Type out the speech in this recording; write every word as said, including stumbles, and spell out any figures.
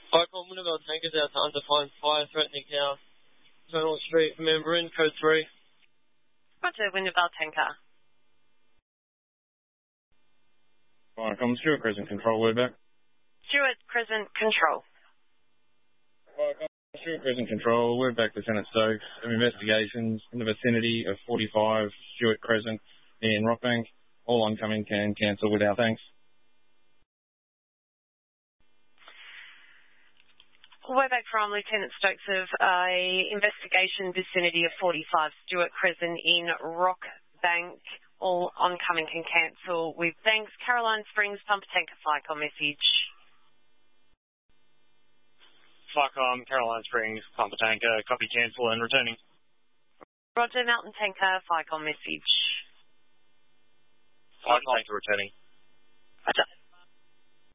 Icon, one of our tankers out to undefined fire threatening our Terminal Street. Remember in code three. Roger, Wintervale tanker. Icon, Stuart Crescent Control, we're back. Stuart Crescent Control. Icon, Stuart Crescent Control, we're back to Lieutenant Stokes of investigations in the vicinity of forty-five Stuart Crescent in Rockbank. All oncoming can cancel without thanks. We're back from Lieutenant Stokes of uh, investigation vicinity of forty-five Stuart Crescent in Rockbank. All oncoming can cancel with thanks. Caroline Springs, pump tanker, FlyCom message. FlyCom, Caroline Springs, pump tanker, copy, cancel and returning. Roger, Mountain tanker, FlyCom message. FlyCom tanker returning. Roger.